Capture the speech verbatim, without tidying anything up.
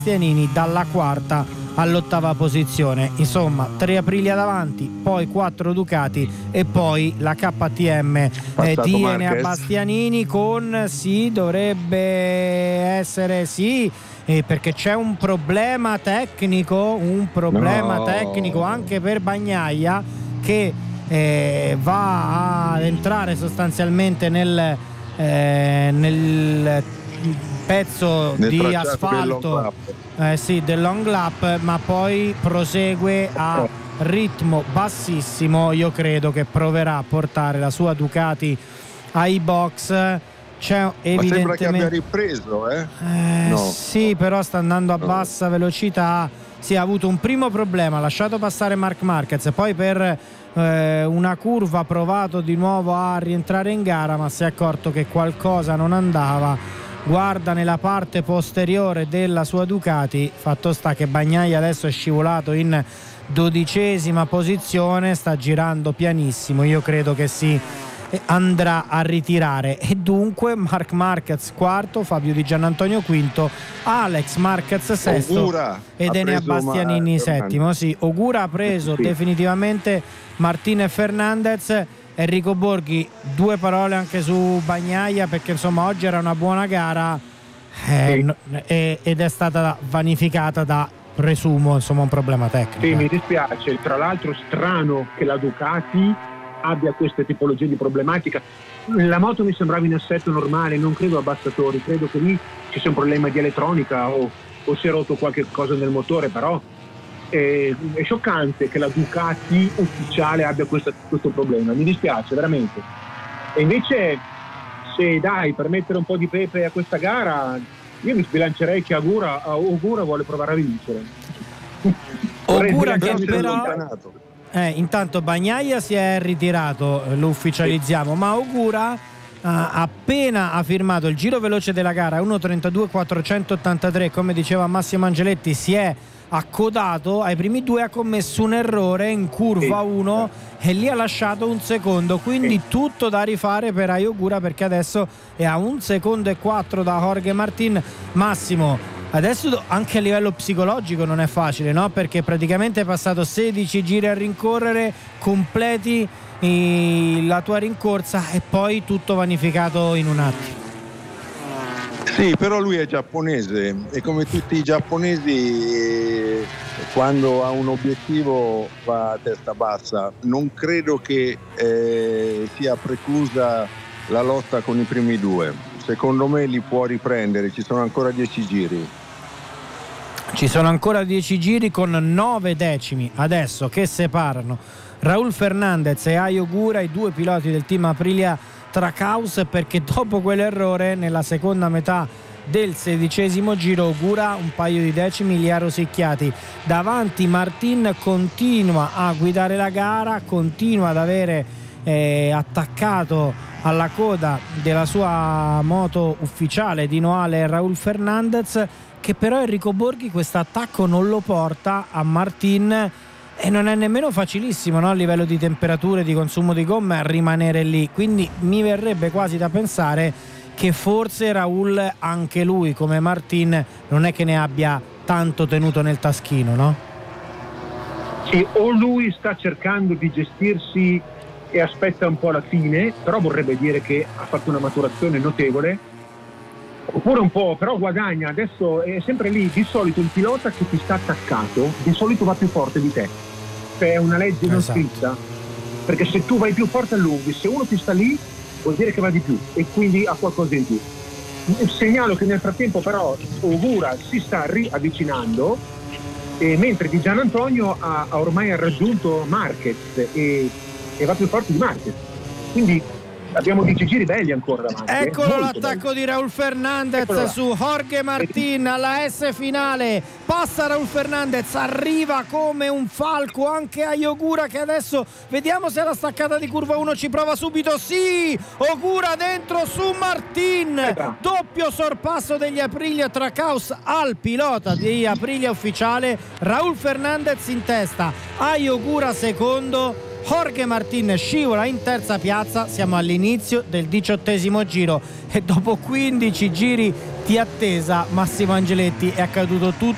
Bastianini dalla quarta all'ottava posizione. Insomma, tre Aprilia davanti, poi quattro Ducati e poi la K T M eh, tiene a Bastianini con sì, dovrebbe essere sì, eh, perché c'è un problema tecnico, un problema no. tecnico anche per Bagnaia che eh, va ad entrare sostanzialmente nel eh, nel pezzo nel di asfalto eh, sì, del long lap, ma poi prosegue a ritmo bassissimo. Io credo che proverà a portare la sua Ducati ai box. C'è evidentemente, ma sembra che abbia ripreso eh? Eh, no. sì, però sta andando a no. bassa velocità. Si è avuto un primo problema, ha lasciato passare Marc Marquez, poi per eh, una curva ha provato di nuovo a rientrare in gara, ma si è accorto che qualcosa non andava. Guarda nella parte posteriore della sua Ducati, fatto sta che Bagnaia adesso è scivolato in dodicesima posizione, sta girando pianissimo. Io credo che si andrà a ritirare e dunque Marc Marquez quarto, Fabio Di Giannantonio quinto, Alex Marquez sesto Ogura ed Enea Bastianini settimo. Sì, Ogura ha preso sì. definitivamente Martin Fernandez. Enrico Borghi, due parole anche su Bagnaia, perché insomma oggi era una buona gara eh, sì. e, ed è stata vanificata da, presumo, insomma, un problema tecnico. Sì, mi dispiace, tra l'altro strano che la Ducati abbia queste tipologie di problematica. La moto mi sembrava in assetto normale, non credo abbassatori, credo che lì ci sia un problema di elettronica o, o si è rotto qualche cosa nel motore, però è, è scioccante che la Ducati ufficiale abbia questo, questo problema, mi dispiace veramente. E invece, se dai, per mettere un po' di pepe a questa gara, io mi sbilancerei che Ogura, Ogura vuole provare a vincere. Ogura che però eh, intanto Bagnaia si è ritirato, lo ufficializziamo, ma Ogura ha appena ha firmato il giro veloce della gara uno trentadue quattrocentottantatré, come diceva Massimo Angeletti, si è accodato ai primi due, ha commesso un errore in curva uno e lì ha lasciato un secondo, quindi tutto da rifare per Ogura, perché adesso è a un secondo e quattro da Jorge Martin. Massimo, adesso anche a livello psicologico non è facile, no? Perché praticamente hai passato sedici giri a rincorrere, completi la tua rincorsa e poi tutto vanificato in un attimo. Sì, però lui è giapponese e come tutti i giapponesi quando ha un obiettivo va a testa bassa. Non credo che eh, sia preclusa la lotta con i primi due. Secondo me li può riprendere, ci sono ancora dieci giri. Ci sono ancora dieci giri con nove decimi adesso che separano Raúl Fernández e Ai Ogura, i due piloti del team Aprilia Trackhouse, perché dopo quell'errore nella seconda metà del sedicesimo giro Ogura un paio di decimi li ha rosicchiati. Davanti Martin continua a guidare la gara, continua ad avere eh, attaccato alla coda della sua moto ufficiale di Noale Raúl Fernández, che però Enrico Borghi questo attacco non lo porta a Martin e non è nemmeno facilissimo, no? A livello di temperature, di consumo di gomme, a rimanere lì, quindi mi verrebbe quasi da pensare che forse Raúl, anche lui come Martin, non è che ne abbia tanto tenuto nel taschino, no? Sì, o lui sta cercando di gestirsi e aspetta un po' la fine, però vorrebbe dire che ha fatto una maturazione notevole, oppure un po', però guadagna. Adesso è sempre lì, di solito il pilota che ti sta attaccato di solito va più forte di te, è una legge non esatto. scritta, perché se tu vai più forte allunghi, se uno ti sta lì vuol dire che va di più e quindi ha qualcosa in più. Segnalo che nel frattempo però Ogura si sta riavvicinando, e mentre Di Giannantonio ha, ha ormai raggiunto Marquez e, e va più forte di Marquez, quindi abbiamo dieci giri belli ancora davanti. Eccolo l'attacco belli. di Raúl Fernández su Jorge Martin alla S finale. Passa Raúl Fernández, arriva come un falco anche a Ogura, che adesso vediamo se la staccata di curva uno ci prova subito. Sì, Ogura dentro su Martin, eh doppio sorpasso degli Aprilia Trackhouse al pilota di Aprilia ufficiale. Raúl Fernández in testa, a Ogura secondo, Jorge Martin scivola in terza piazza. Siamo all'inizio del diciottesimo giro e dopo quindici giri di attesa, Massimo Angeletti, è accaduto tutto